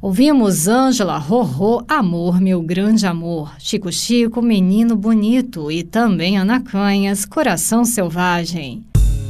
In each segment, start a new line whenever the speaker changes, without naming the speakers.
Ouvimos Ângela, Rorô, Amor, Meu Grande Amor, Chico Chico, Menino Bonito e também Ana Canhas, Coração Selvagem.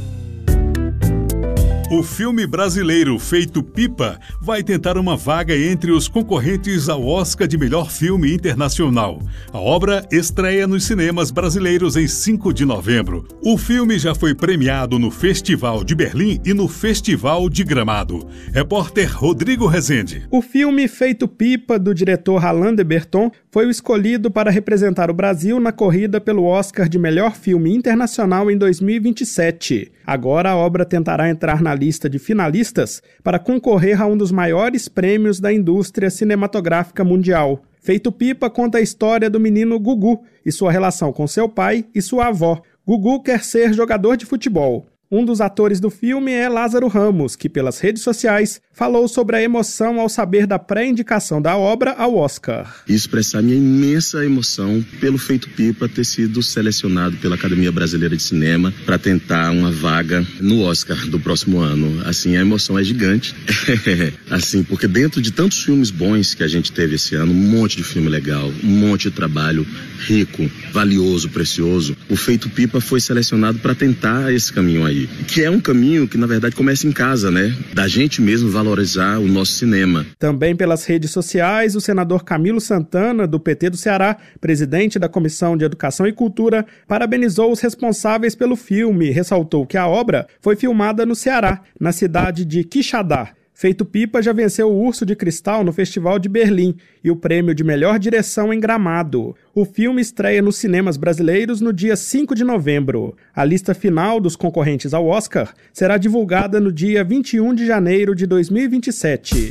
O filme brasileiro Feito Pipa vai tentar uma vaga entre os concorrentes ao Oscar de Melhor Filme Internacional. A obra estreia nos cinemas brasileiros em 5 de novembro. O filme já foi premiado no Festival de Berlim e no Festival de Gramado. Repórter Rodrigo Rezende.
O filme Feito Pipa, do diretor Alain de Botton, foi o escolhido para representar o Brasil na corrida pelo Oscar de Melhor Filme Internacional em 2027. Agora a obra tentará entrar na lista de finalistas para concorrer a um dos maiores prêmios da indústria cinematográfica mundial. Feito Pipa conta a história do menino Gugu e sua relação com seu pai e sua avó. Gugu quer ser jogador de futebol. Um dos atores do filme é Lázaro Ramos, que pelas redes sociais falou sobre a emoção ao saber da pré-indicação da obra ao Oscar.
E expressar minha imensa emoção pelo Feito Pipa ter sido selecionado pela Academia Brasileira de Cinema para tentar uma vaga no Oscar do próximo ano. Assim, a emoção é gigante. Assim, porque dentro de tantos filmes bons que a gente teve esse ano, um monte de filme legal, um monte de trabalho rico, valioso, precioso, o Feito Pipa foi selecionado para tentar esse caminho aí. Que é um caminho que, na verdade, começa em casa, né? Da gente mesmo valorizar o nosso cinema.
Também pelas redes sociais, o senador Camilo Santana, do PT do Ceará, presidente da Comissão de Educação e Cultura, parabenizou os responsáveis pelo filme e ressaltou que a obra foi filmada no Ceará, na cidade de Quixadá. Feito Pipa já venceu o Urso de Cristal no Festival de Berlim e o prêmio de melhor direção em Gramado. O filme estreia nos cinemas brasileiros no dia 5 de novembro. A lista final dos concorrentes ao Oscar será divulgada no dia 21 de janeiro de 2027.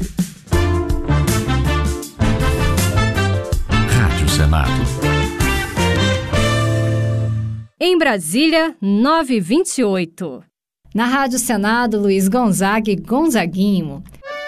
Rádio Senado.
Em Brasília, 9h28. Na Rádio Senado, Luiz Gonzaga e Gonzaguinho.